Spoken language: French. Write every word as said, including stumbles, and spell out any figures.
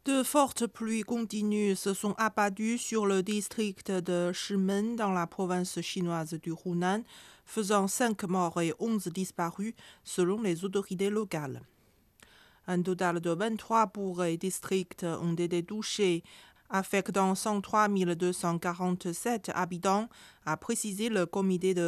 De fortes pluies continues se sont abattues sur le district de Shimen dans la province chinoise du Hunan, faisant cinq morts et onze disparus selon les autorités locales. Un total de vingt-trois bourgs et districts ont été touchés, affectant cent trois mille deux cent quarante-sept habitants, a précisé le comité de